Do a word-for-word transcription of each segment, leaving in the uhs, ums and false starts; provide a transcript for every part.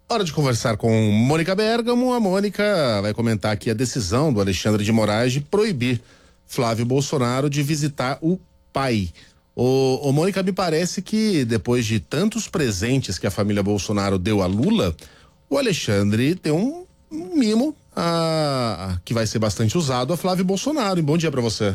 Hora de conversar com Mônica Bergamo. A Mônica vai comentar aqui a decisão do Alexandre de Moraes de proibir Flávio Bolsonaro de visitar o pai. Ô, ô Mônica, me parece que depois de tantos presentes que a família Bolsonaro deu a Lula, o Alexandre tem um, um mimo a, a, que vai ser bastante usado a Flávio Bolsonaro. E bom dia pra você.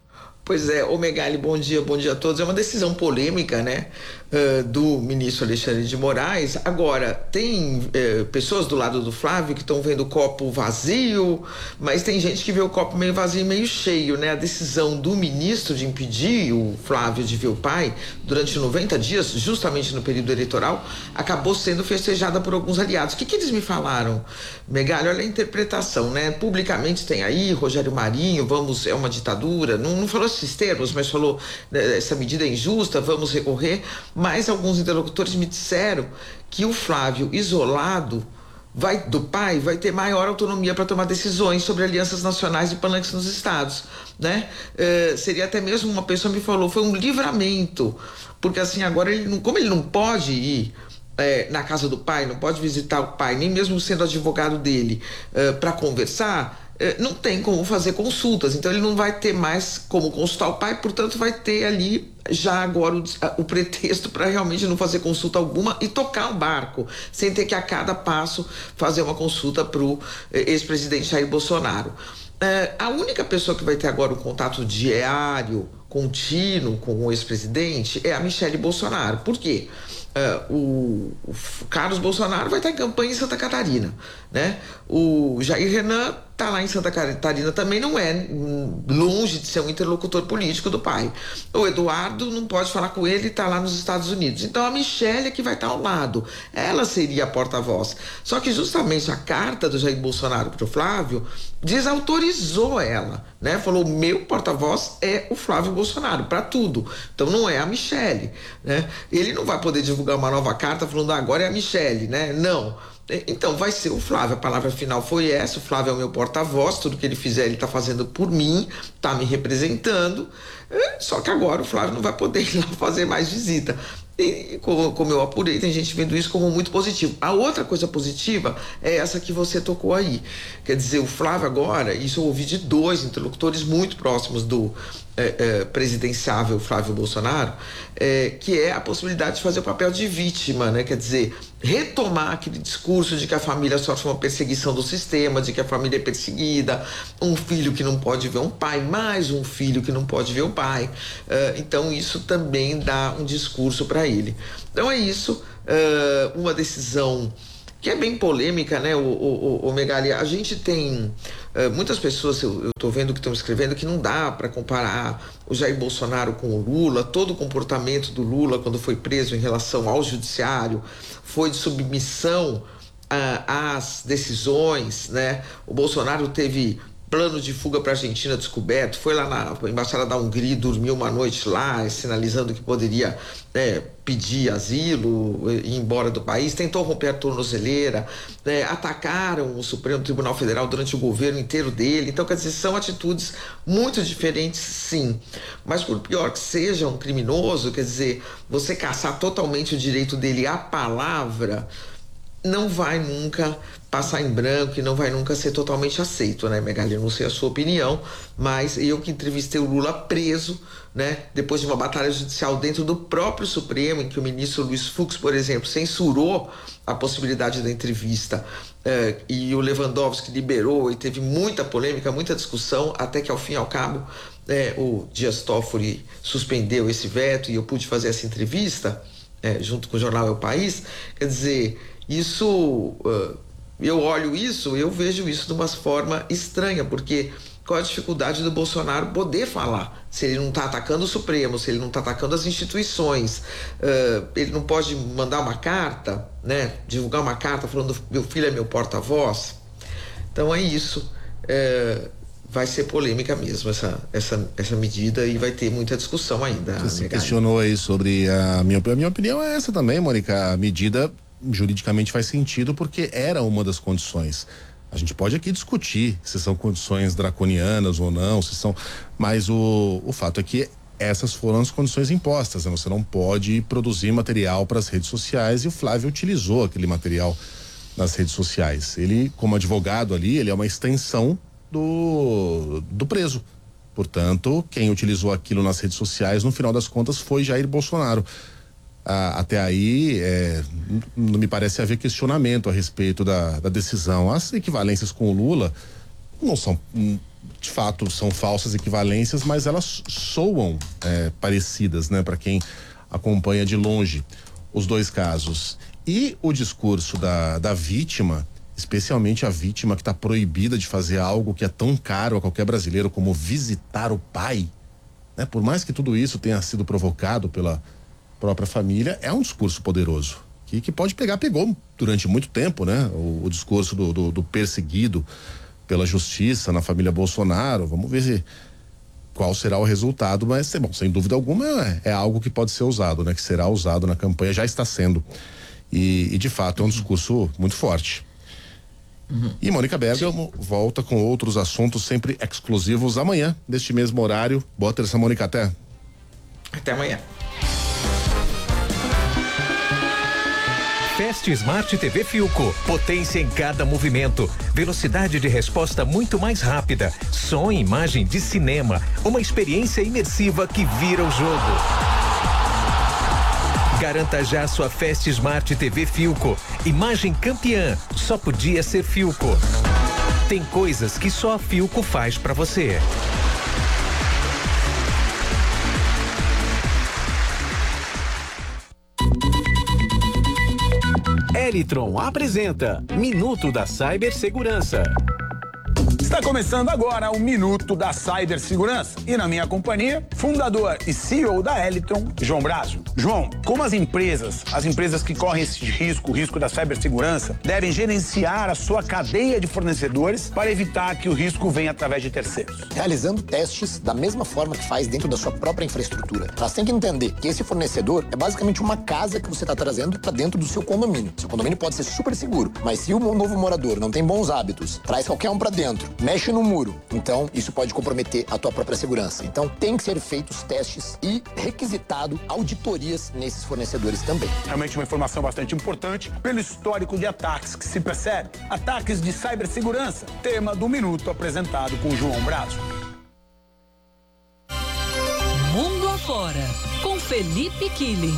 Pois é, ô Megali, bom dia, bom dia a todos. É uma decisão polêmica, né, uh, do ministro Alexandre de Moraes. Agora, tem uh, pessoas do lado do Flávio que estão vendo o copo vazio, mas tem gente que vê o copo meio vazio e meio cheio, né? A decisão do ministro de impedir o Flávio de ver o pai durante noventa dias, justamente no período eleitoral, acabou sendo festejada por alguns aliados. O que que eles me falaram, Megali? Olha a interpretação, né? Publicamente tem aí Rogério Marinho, vamos, é uma ditadura, não, não falou esses termos, mas falou, né, essa medida é injusta, vamos recorrer. Mas alguns interlocutores me disseram que o Flávio isolado vai, do pai vai ter maior autonomia para tomar decisões sobre alianças nacionais e palanques nos estados, né? É, seria até mesmo, uma pessoa me falou, foi um livramento, porque assim, agora ele não, como ele não pode ir É, na casa do pai, não pode visitar o pai, nem mesmo sendo advogado dele, é, para conversar, é, não tem como fazer consultas, então ele não vai ter mais como consultar o pai, portanto vai ter ali já agora o, o pretexto para realmente não fazer consulta alguma e tocar o barco, sem ter que a cada passo fazer uma consulta para o ex-presidente Jair Bolsonaro. É, a única pessoa que vai ter agora um contato diário, contínuo com o ex-presidente é a Michele Bolsonaro. Por quê? Uh, o, o Carlos Bolsonaro vai estar em campanha em Santa Catarina, né? O Jair Renan está lá em Santa Catarina, também não é longe de ser um interlocutor político do pai. O Eduardo não pode falar com ele, está lá nos Estados Unidos. Então a Michele é que vai estar ao lado, ela seria a porta-voz. Só que justamente a carta do Jair Bolsonaro para o Flávio desautorizou ela, né? Falou, meu porta-voz é o Flávio Bolsonaro para tudo, então não é a Michele, né? Ele não vai poder divulgar uma nova carta falando, ah, agora é a Michele, né? Não. Então vai ser o Flávio, a palavra final foi essa, o Flávio é o meu porta-voz, tudo que ele fizer ele está fazendo por mim, está me representando, só que agora o Flávio não vai poder ir lá fazer mais visita. E como, como eu apurei, tem gente vendo isso como muito positivo. A outra coisa positiva é essa que você tocou aí, quer dizer, o Flávio agora, isso eu ouvi de dois interlocutores muito próximos do é, é, presidenciável Flávio Bolsonaro, é, que é a possibilidade de fazer o papel de vítima, né? Quer dizer, retomar aquele discurso de que a família sofre uma perseguição do sistema, de que a família é perseguida, um filho que não pode ver um pai, mais um filho que não pode ver o pai. Uh, então isso também dá um discurso para ele. Então é isso, uh, uma decisão que é bem polêmica, né, o, o, o Megali? A gente tem uh, muitas pessoas, eu, eu tô vendo que estão escrevendo que não dá para comparar o Jair Bolsonaro com o Lula, todo o comportamento do Lula quando foi preso em relação ao judiciário foi de submissão uh, às decisões, né? O Bolsonaro teve plano de fuga para a Argentina descoberto, foi lá na embaixada da Hungria e dormiu uma noite lá, sinalizando que poderia, né, pedir asilo, ir embora do país, tentou romper a tornozeleira, né, atacaram o Supremo Tribunal Federal durante o governo inteiro dele. Então, quer dizer, são atitudes muito diferentes, sim, mas por pior que seja um criminoso, quer dizer, você caçar totalmente o direito dele à palavra não vai nunca passar em branco e não vai nunca ser totalmente aceito, né, Megali? Eu não sei a sua opinião, mas eu que entrevistei o Lula preso, né, depois de uma batalha judicial dentro do próprio Supremo, em que o ministro Luiz Fux, por exemplo, censurou a possibilidade da entrevista, eh, e o Lewandowski liberou, e teve muita polêmica, muita discussão, até que ao fim e ao cabo eh, o Dias Toffoli suspendeu esse veto e eu pude fazer essa entrevista eh, junto com o jornal É o País. Quer dizer, isso, uh, eu olho isso, eu vejo isso de uma forma estranha, porque qual a dificuldade do Bolsonaro poder falar? Se ele não está atacando o Supremo, se ele não está atacando as instituições, uh, ele não pode mandar uma carta, né? Divulgar uma carta falando, meu filho é meu porta-voz. Então é isso, é, vai ser polêmica mesmo essa, essa, essa medida e vai ter muita discussão ainda. Você questionou aí sobre a minha, a minha opinião é essa também, Mônica, a medida juridicamente faz sentido porque era uma das condições. A gente pode aqui discutir se são condições draconianas ou não, se são, mas o, o fato é que essas foram as condições impostas, né? Você não pode produzir material para as redes sociais e o Flávio utilizou aquele material nas redes sociais. Ele, como advogado ali, ele é uma extensão do, do preso. Portanto, quem utilizou aquilo nas redes sociais, no final das contas, foi Jair Bolsonaro. Ah, até aí, é, não me parece haver questionamento a respeito da, da decisão. As equivalências com o Lula não são, de fato, são falsas equivalências, mas elas soam é, parecidas, né, para quem acompanha de longe os dois casos. E o discurso da, da vítima, especialmente a vítima que está proibida de fazer algo que é tão caro a qualquer brasileiro como visitar o pai, né? Por mais que tudo isso tenha sido provocado pela própria família, é um discurso poderoso que, que pode pegar, pegou durante muito tempo, né? O, o discurso do, do, do perseguido pela justiça na família Bolsonaro. Vamos ver se, qual será o resultado, mas bom, sem dúvida alguma é, é algo que pode ser usado, né? Que será usado na campanha, já está sendo e, e de fato é um discurso muito forte. Uhum. E Mônica Bergamo Sim. volta com outros assuntos sempre exclusivos amanhã, neste mesmo horário. Boa terça, Mônica, até. Até amanhã. Fast Smart T V Philco, potência em cada movimento, velocidade de resposta muito mais rápida, som e imagem de cinema, uma experiência imersiva que vira o jogo. Garanta já sua Fast Smart T V Philco, imagem campeã, só podia ser Philco. Tem coisas que só a Philco faz pra você. Elitron apresenta Minuto da Cibersegurança. Está começando agora o Minuto da Cibersegurança e na minha companhia, fundador e C E O da Elitron, João Brazo. João, como as empresas, as empresas que correm esse risco, o risco da cibersegurança, devem gerenciar a sua cadeia de fornecedores para evitar que o risco venha através de terceiros? Realizando testes da mesma forma que faz dentro da sua própria infraestrutura. Elas têm que entender que esse fornecedor é basicamente uma casa que você está trazendo para dentro do seu condomínio. Seu condomínio pode ser super seguro, mas se o novo morador não tem bons hábitos, traz qualquer um para dentro, mexe no muro, então isso pode comprometer a tua própria segurança. Então tem que ser feitos testes e requisitado auditorias nesses fornecedores também. Realmente uma informação bastante importante pelo histórico de ataques que se percebe. Ataques de cibersegurança, tema do Minuto apresentado com João Brazo. Mundo Afora, com Felipe Killing.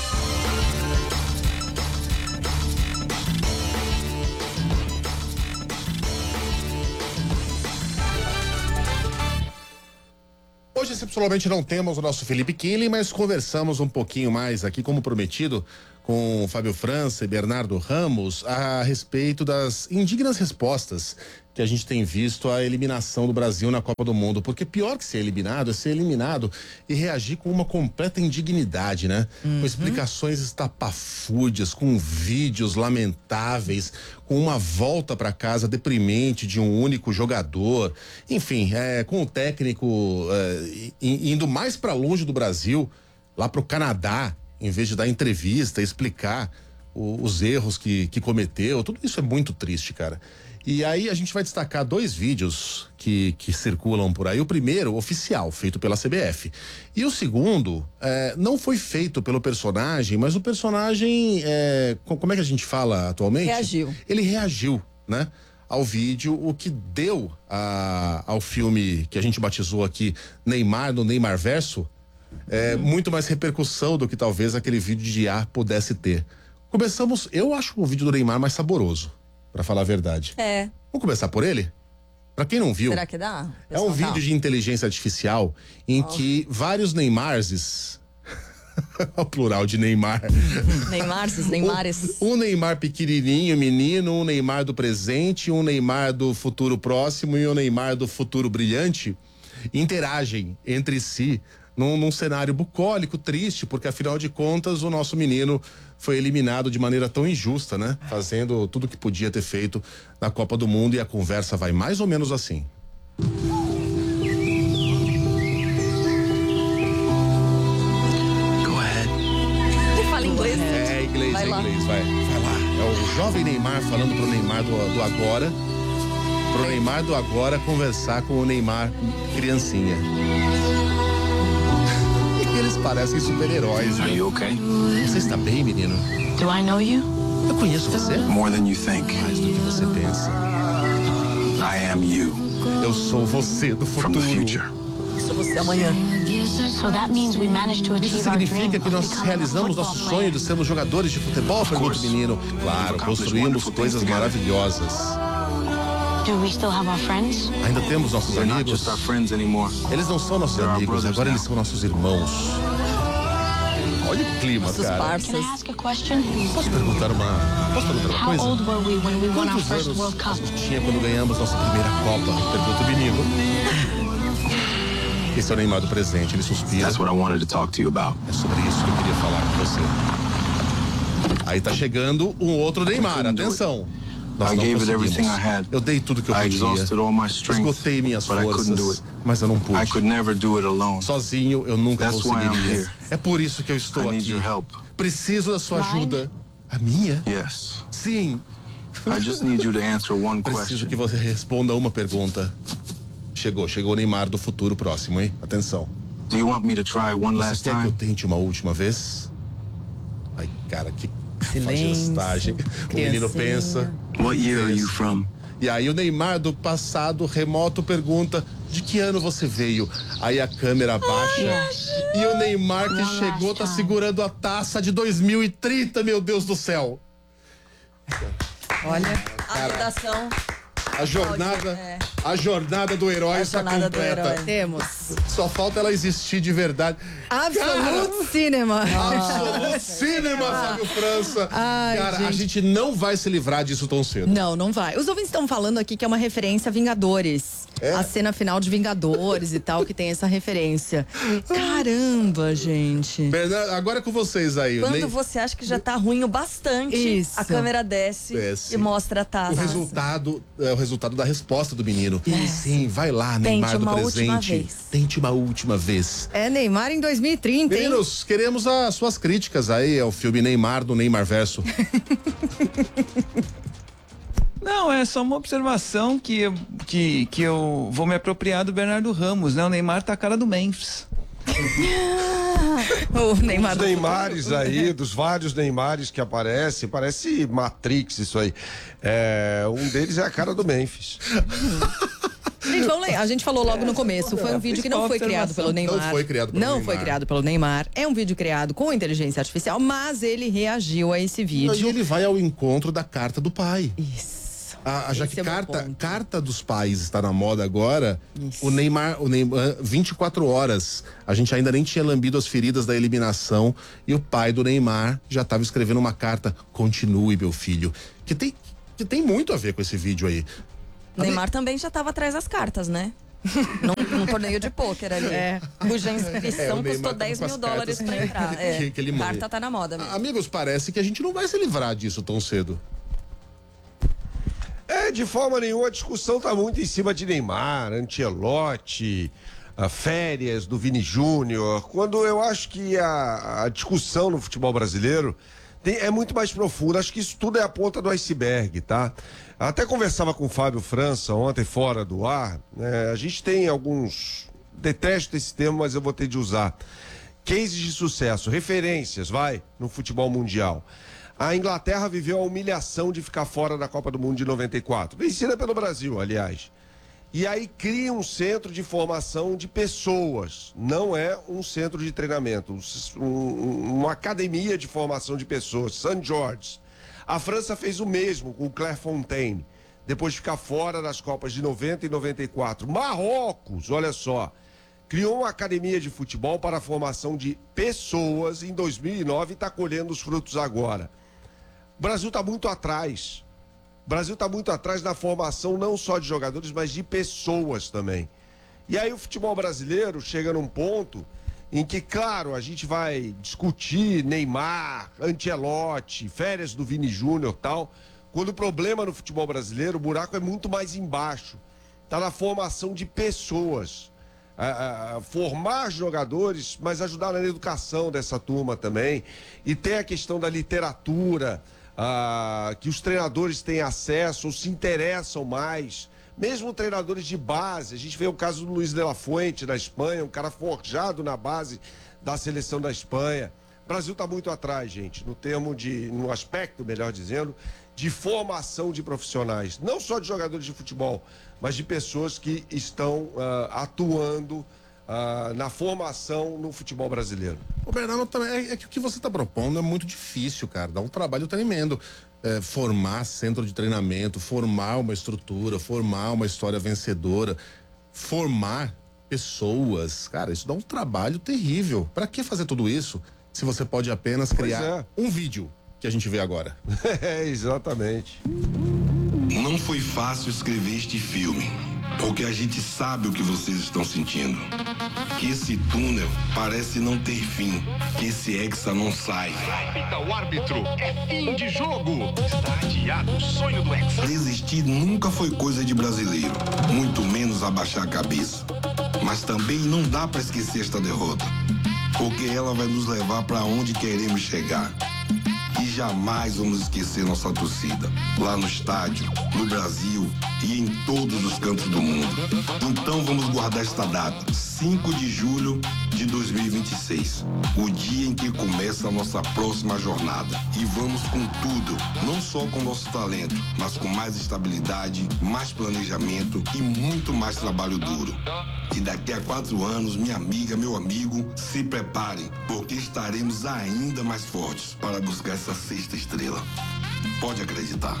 Hoje, excepcionalmente, não temos o nosso Felipe Killing, mas conversamos um pouquinho mais aqui, como prometido, com Fábio França e Bernardo Ramos a respeito das indignas respostas que a gente tem visto à eliminação do Brasil na Copa do Mundo, porque pior que ser eliminado é ser eliminado e reagir com uma completa indignidade, né? Uhum. Com explicações estapafúrdias, com vídeos lamentáveis, com uma volta para casa deprimente de um único jogador, enfim, é, com o técnico é, indo mais para longe do Brasil, lá pro Canadá, em vez de dar entrevista, explicar o, os erros que, que cometeu. Tudo isso é muito triste, cara. E aí a gente vai destacar dois vídeos que, que circulam por aí. O primeiro, oficial, feito pela C B F. E o segundo, é, não foi feito pelo personagem, mas o personagem, é, como é que a gente fala atualmente? Reagiu. Ele reagiu, né? Ao vídeo, o que deu a, ao filme que a gente batizou aqui Neymar no Neymar Verso, é, hum. muito mais repercussão do que talvez aquele vídeo de I A pudesse ter. Começamos, eu acho o vídeo do Neymar mais saboroso, pra falar a verdade. É. Vamos começar por ele? Pra quem não viu. Será que dá? É um vídeo de inteligência artificial em oh. que vários Neymarses, o plural de Neymar. Neymarses, Neymares. Um, um Neymar pequenininho, menino, um Neymar do presente, um Neymar do futuro próximo e um Neymar do futuro brilhante, interagem entre si num, num cenário bucólico, triste, porque afinal de contas o nosso menino foi eliminado de maneira tão injusta, né? Fazendo tudo o que podia ter feito na Copa do Mundo, e a conversa vai mais ou menos assim. Go ahead. Ele fala inglês. É, inglês, vai é lá. inglês, vai. Vai lá. É o jovem Neymar falando pro Neymar do, do agora, pro Neymar do agora conversar com o Neymar criancinha. Eles parecem super-heróis. Are you okay? Você está bem, menino? Do I know you? Eu conheço você. More than you think. Mais do que você pensa. I am you. Eu sou você do From the futuro. future. Isso você amanhã. Isso significa que nós realizamos nosso sonho de sermos jogadores de futebol, pergunta o menino. Claro, construímos coisas maravilhosas. Ainda temos nossos They're not amigos. just our friends anymore. Eles não são nossos They're our amigos, brothers agora now. eles são nossos irmãos. Olha o clima, Nossos cara. parças. Posso perguntar uma... Posso perguntar uma coisa? Quantos anos a gente tinha quando ganhamos nossa primeira Copa? Pergunta o menino. Esse é o Neymar do presente, ele suspira. That's what I wanted to talk to you about. É sobre isso que eu queria falar com você. Aí tá chegando um outro Neymar, atenção. Nós I não gave it everything conseguimos. I had. Eu dei tudo que eu I podia. exhausted all my strength, Esgotei minhas but I couldn't do forças, it. mas eu não pude. I could never do it alone. Sozinho eu nunca That's why I'm conseguiria. here. É por isso que eu estou I need aqui. your help. Preciso da sua ajuda. A minha? Yes. Sim. I just need you to answer one Preciso question. que você responda uma pergunta. Chegou, chegou o Neymar do futuro próximo, hein? Atenção. Do you want me to try one Você last quer que eu time? tente uma última vez? Ai, cara, que Silêncio, gestagem. O menino criancinha. pensa. What year are you from? E aí o Neymar do passado remoto pergunta: de que ano você veio? Aí a câmera abaixa e o Neymar que chegou tá segurando a taça de dois mil e trinta, meu Deus do céu. Olha, A redação. A jornada, É. a jornada do herói A está jornada do completa. herói. temos Só falta ela existir de verdade. Absolute Cinema. Absolute Cinema, Fábio França. Ai, Cara, a gente. gente não vai se livrar disso tão cedo. Não, não vai. Os ouvintes estão falando aqui que é uma referência a Vingadores. É? A cena final de Vingadores e tal, que tem essa referência. Caramba, gente. Bernardo, agora é com vocês aí. Quando Nem- você acha que já tá ruim o bastante, Isso. a câmera desce, Desce. e mostra a O taça. resultado é o resultado da resposta do menino. Sim, vai lá, Neymar do uma última presente. vez. Tente uma última vez. É Neymar em dois mil e trinta, hein? Meninos, queremos as suas críticas aí ao filme Neymar do Neymar Verso. Não, é só uma observação que, eu- que, que eu vou me apropriar do Bernardo Ramos, né? O Neymar tá a cara do Memphis. O Neymar Os do Neymares aí, dos vários Neymares que aparecem, parece Matrix isso aí. É, um deles é a cara do Memphis. Gente, vamos ler. A gente falou logo no começo. Foi um vídeo que não foi criado pelo Neymar. Não foi criado pelo Não Neymar. foi criado pelo Neymar. É um vídeo criado com inteligência artificial, mas ele reagiu a esse E vídeo. ele vai ao encontro da carta do pai. Isso. A, a- já Esse que é o meu carta, ponto. carta dos pais está na moda agora, Isso. o Neymar, o Neymar, vinte e quatro horas, a gente ainda nem tinha lambido as feridas da eliminação e o pai do Neymar já estava escrevendo uma carta: continue, meu filho, que tem, que tem muito a ver com esse vídeo aí. Neymar também já tava atrás das cartas, né? num, num torneio de pôquer ali. É. Cuja É, inscrição o Neymar custou tava dez com as mil dólares cartas pra entrar. É. que- que ele manda. Carta tá na moda mesmo. Amigos, parece que a gente não vai se livrar disso tão cedo. É, de forma nenhuma, a discussão tá muito em cima de Neymar, Ancelotti, a férias do Vini Júnior, quando eu acho que a, a discussão no futebol brasileiro tem- é muito mais profunda. Acho que isso tudo é a ponta do iceberg, tá? Até conversava com o Fábio França ontem fora do ar, né? A gente tem alguns, detesto esse termo, mas eu vou ter de usar, cases de sucesso, referências, vai, no futebol mundial. A Inglaterra viveu a humilhação de ficar fora da Copa do Mundo de noventa e quatro. Vencida pelo Brasil, aliás. E aí cria um centro de formação de pessoas. Não é um centro de treinamento. Um, um, uma academia de formação de pessoas. Saint George. A França fez o mesmo com o Clairefontaine. Depois de ficar fora das Copas de noventa e noventa e quatro. Marrocos, olha só. Criou uma academia de futebol para a formação de pessoas em dois mil e nove e está colhendo os frutos agora. O Brasil está muito atrás. O Brasil está muito atrás na formação não só de jogadores, mas de pessoas também. E aí o futebol brasileiro chega num ponto em que, claro, a gente vai discutir Neymar, Ancelotti, férias do Vini Júnior e tal, quando o problema no futebol brasileiro, o buraco é muito mais embaixo. Está na formação de pessoas. A, a, formar jogadores, mas ajudar na educação dessa turma também. E tem a questão da literatura, a, que os treinadores têm acesso ou se interessam mais. Mesmo treinadores de base, a gente vê o caso do Luiz de la Fuente na Espanha, um cara forjado na base da seleção da Espanha. Brasil está muito atrás, gente, no termo de, no aspecto, melhor dizendo, de formação de profissionais, não só de jogadores de futebol, mas de pessoas que estão uh, atuando uh, na formação no futebol brasileiro. Ô Bernardo, também é, é que o que você está propondo é muito difícil, cara, dá um trabalho tremendo. É, formar centro de treinamento, formar uma estrutura, formar uma história vencedora, formar pessoas, cara, isso dá um trabalho terrível. Pra que fazer tudo isso se você pode apenas criar é. um vídeo que a gente vê agora? É, exatamente. Não foi fácil escrever este filme, porque a gente sabe o que vocês estão sentindo. Que esse túnel parece não ter fim, que esse hexa não sai. Apita o árbitro, é fim de jogo. Está adiado o sonho do hexa. Desistir nunca foi coisa de brasileiro, muito menos abaixar a cabeça. Mas também não dá para esquecer esta derrota, porque ela vai nos levar para onde queremos chegar. E jamais vamos esquecer nossa torcida, lá no estádio, no Brasil e em todos os cantos do mundo. Então vamos guardar esta data, cinco de julho de dois mil e vinte e seis, o dia em que começa a nossa próxima jornada. E vamos com tudo, não só com nosso talento, mas com mais estabilidade, mais planejamento e muito mais trabalho duro. E daqui a quatro anos, minha amiga, meu amigo, se preparem, porque estaremos ainda mais fortes para buscar essa sexta estrela. Pode acreditar.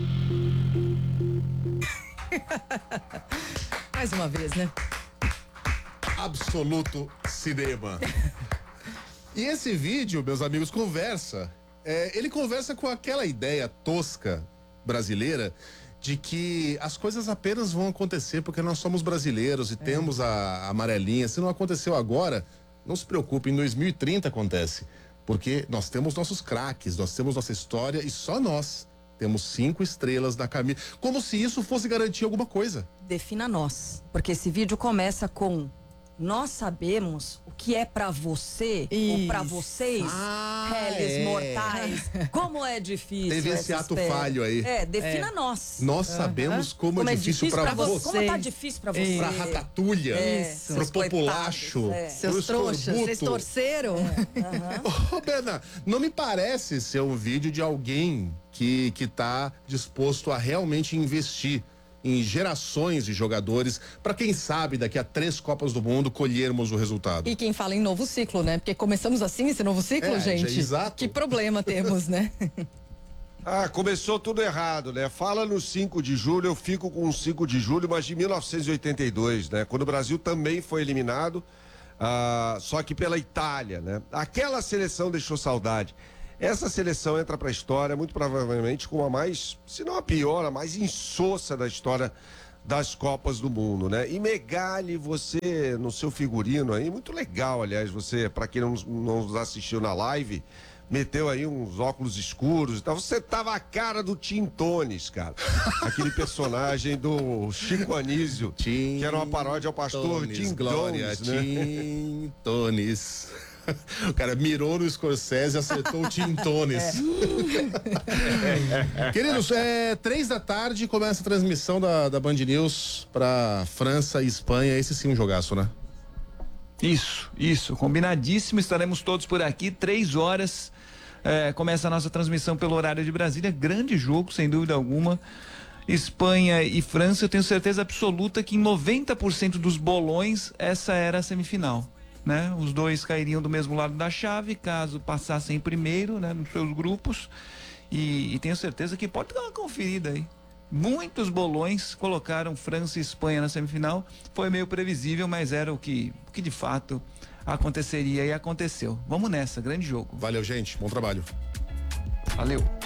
Mais uma vez, né? Absoluto cinema. E esse vídeo, meus amigos, conversa. É, ele conversa com aquela ideia tosca brasileira de que as coisas apenas vão acontecer porque nós somos brasileiros e é. temos a, a amarelinha. Se não aconteceu agora, não se preocupe, em dois mil e trinta acontece. Porque nós temos nossos craques, nós temos nossa história e só nós temos cinco estrelas na camisa. Como se isso fosse garantir alguma coisa. Defina nós. Porque esse vídeo começa com: nós sabemos o que é pra você Isso. ou pra vocês, ah, réis é. mortais. Como é difícil. Teve esse ato espera. falho aí. É, defina é. nós. Nós uhum. sabemos como, como é difícil, difícil pra, pra você. Como tá difícil pra você. Pra ratatulha, é. pro populacho. É. Seus trouxas, vocês torceram. É. Uhum. Ô, Bena, não me parece ser um vídeo de alguém que, que tá disposto a realmente investir em gerações de jogadores, para quem sabe daqui a três Copas do Mundo colhermos o resultado. E quem fala em novo ciclo, né? Porque começamos assim esse novo ciclo, é, gente. Já, exato. Que problema temos, né? Ah, começou tudo errado, né? Fala no cinco de julho, eu fico com o cinco de julho, mas de mil novecentos e oitenta e dois, né? Quando o Brasil também foi eliminado, ah, só que pela Itália, né? Aquela seleção deixou saudade. Essa seleção entra para a história, muito provavelmente, como a mais, se não a pior, a mais insossa da história das Copas do Mundo, né? E Megali, você, no seu figurino aí, muito legal, aliás, você, para quem não, não nos assistiu na live, meteu aí uns óculos escuros e tal. Você tava a cara do Tim Tones, cara. Aquele personagem do Chico Anísio, Tim que era uma paródia ao pastor Tones, Tim Glória, Tones, né? Tim Tones. O cara mirou no Scorsese e acertou o Tim Tones. É. Queridos, é três da tarde, começa a transmissão da, da Band News pra França e Espanha. Esse sim um jogaço, né? Isso, isso, combinadíssimo. Estaremos todos por aqui, três horas. É, começa a nossa transmissão pelo horário de Brasília. Grande jogo, sem dúvida alguma. Espanha e França, eu tenho certeza absoluta que em noventa por cento dos bolões essa era a semifinal. Né? Os dois cairiam do mesmo lado da chave, caso passassem primeiro, né? Nos seus grupos, e, e tenho certeza que pode dar uma conferida aí. Muitos bolões colocaram França e Espanha na semifinal, foi meio previsível, mas era o que, o que de fato aconteceria e aconteceu. Vamos nessa, grande jogo. Valeu, gente, bom trabalho. Valeu.